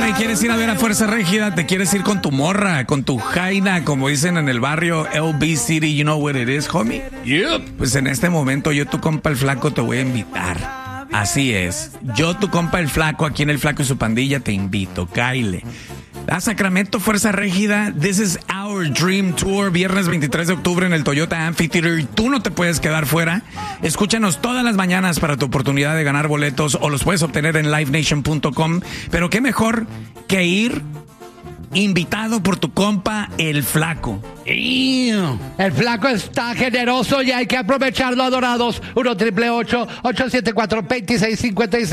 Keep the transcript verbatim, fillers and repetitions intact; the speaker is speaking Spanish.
compadre, ¿quieres ir a ver a Fuerza Régida? ¿Te quieres ir con tu morra, con tu jaina, como dicen en el barrio L B City? You know what it is, homie? Yep. Pues en este momento yo, tu compa el Flaco, te voy a invitar. Así es. Yo, tu compa el Flaco, aquí en el Flaco y su pandilla, te invito. Cáile. A Sacramento, Fuerza Régida. This is our dream tour. Viernes veintitrés de octubre en el Toyota Amphitheater. Y tú no te puedes quedar fuera. Escúchanos todas las mañanas para tu oportunidad de ganar boletos, o los puedes obtener en live nation punto com. Pero qué mejor que ir invitado por tu compa el Flaco. El Flaco está generoso y hay que aprovecharlo, adorados. uno triple ocho, ocho siete cuatro, dos seis cinco seis.